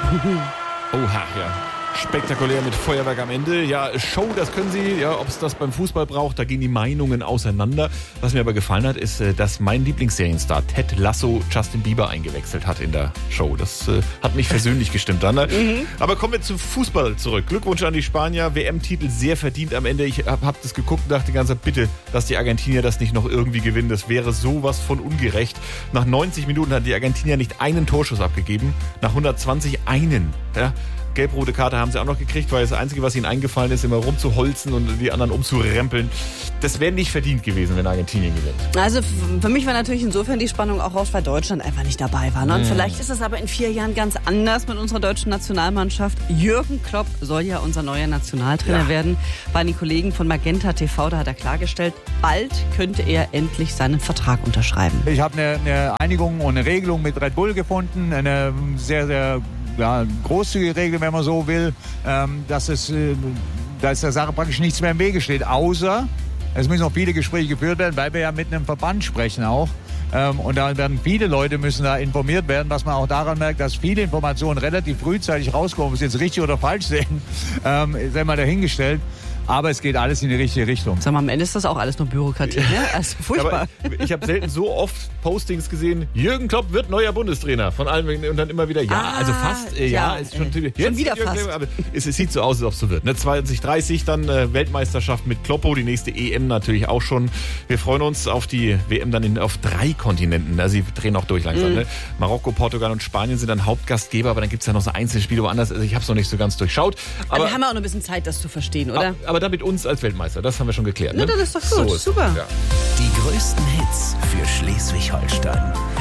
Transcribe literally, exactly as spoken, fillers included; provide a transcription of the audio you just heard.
Oha, ja. Spektakulär mit Feuerwerk am Ende. Ja, Show, das können sie. Ja, ob es das beim Fußball braucht, da gehen die Meinungen auseinander. Was mir aber gefallen hat, ist, dass mein Lieblingsserienstar Ted Lasso Justin Bieber eingewechselt hat in der Show. Das äh, hat mich persönlich gestimmt dann. Ne? Mhm. Aber kommen wir zum Fußball zurück. Glückwunsch an die Spanier. W M-Titel sehr verdient am Ende. Ich habe hab das geguckt und dachte die ganze Zeit, bitte, dass die Argentinier das nicht noch irgendwie gewinnen. Das wäre sowas von ungerecht. Nach neunzig Minuten hat die Argentinier nicht einen Torschuss abgegeben. Nach hundertzwanzig einen. Ja. Gelb-rote Karte haben sie auch noch gekriegt, weil das Einzige, was ihnen eingefallen ist, immer rumzuholzen und die anderen umzurempeln. Das wäre nicht verdient gewesen, wenn Argentinien gewinnt. Also für mich war natürlich insofern die Spannung auch raus, weil Deutschland einfach nicht dabei war. Ne? Und Mhm. vielleicht ist es aber in vier Jahren ganz anders mit unserer deutschen Nationalmannschaft. Jürgen Klopp soll ja unser neuer Nationaltrainer Ja. werden. Bei den Kollegen von Magenta T V, da hat er klargestellt, bald könnte er endlich seinen Vertrag unterschreiben. Ich habe eine, eine Einigung und eine Regelung mit Red Bull gefunden, eine sehr, sehr ja, großzügige Regel, wenn man so will, ähm, dass es, äh, dass der Sache praktisch nichts mehr im Wege steht, außer es müssen noch viele Gespräche geführt werden, weil wir ja mit einem Verband sprechen auch. Ähm, und da werden viele Leute müssen da informiert werden, was man auch daran merkt, dass viele Informationen relativ frühzeitig rauskommen. Ob sie jetzt richtig oder falsch sehen, ähm, ist einmal dahingestellt. Aber es geht alles in die richtige Richtung. Sag mal, am Ende ist das auch alles nur Bürokratie, ne? Also furchtbar. Aber ich habe selten so oft Postings gesehen, Jürgen Klopp wird neuer Bundestrainer. Von allen und dann immer wieder, ja, Ah, also fast, äh, ja, ja, ist schon, äh, jetzt schon wieder Jürgen fast. Klopp, aber es, es sieht so aus, als ob es so wird. Ne? zwanzig dreißig dann äh, Weltmeisterschaft mit Kloppo, die nächste E M natürlich auch schon. Wir freuen uns auf die W M dann in, auf drei Kontinenten. Also sie drehen auch durch langsam. Mhm. Ne? Marokko, Portugal und Spanien sind dann Hauptgastgeber, aber dann gibt es ja noch so Einzelspiele woanders. Also ich habe es noch nicht so ganz durchschaut. Aber Aber, wir haben ja auch noch ein bisschen Zeit, das zu verstehen, oder? aber, aber damit uns als Weltmeister, das haben wir schon geklärt. Ne? Na, das ist doch gut, So ist- super. Ja. Die größten Hits für Schleswig-Holstein.